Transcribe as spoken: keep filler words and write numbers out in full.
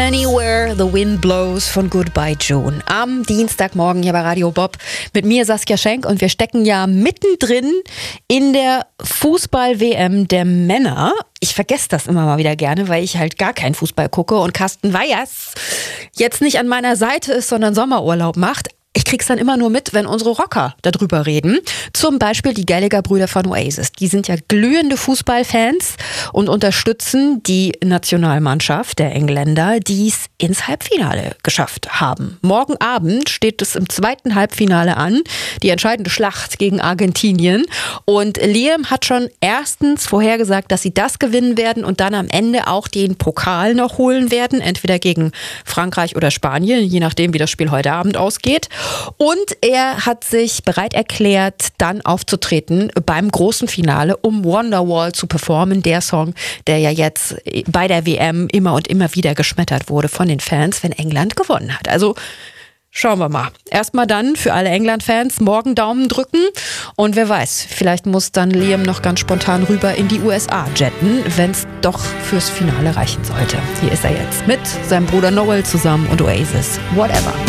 Anywhere the Wind Blows von Goodbye June. Am Dienstagmorgen hier bei Radio Bob mit mir Saskia Schenk und wir stecken ja mittendrin in der Fußball-W M der Männer. Ich vergesse das immer mal wieder gerne, weil ich halt gar keinen Fußball gucke und Carsten Weyers jetzt nicht an meiner Seite ist, sondern Sommerurlaub macht. Ich krieg's dann immer nur mit, wenn unsere Rocker darüber reden. Zum Beispiel die Gallagher-Brüder von Oasis. Die sind ja glühende Fußballfans und unterstützen die Nationalmannschaft der Engländer, die es ins Halbfinale geschafft haben. Morgen Abend steht es im zweiten Halbfinale an, die entscheidende Schlacht gegen Argentinien. Und Liam hat schon erstens vorhergesagt, dass sie das gewinnen werden und dann am Ende auch den Pokal noch holen werden. Entweder gegen Frankreich oder Spanien, je nachdem, wie das Spiel heute Abend ausgeht. Und er hat sich bereit erklärt, dann aufzutreten beim großen Finale, um Wonderwall zu performen. Der Song, der ja jetzt bei der W M immer und immer wieder geschmettert wurde von den Fans, wenn England gewonnen hat. Also schauen wir mal. Erstmal dann für alle England-Fans morgen Daumen drücken. Und wer weiß, vielleicht muss dann Liam noch ganz spontan rüber in die U S A jetten, wenn es doch fürs Finale reichen sollte. Hier ist er jetzt mit seinem Bruder Noel zusammen und Oasis. Whatever.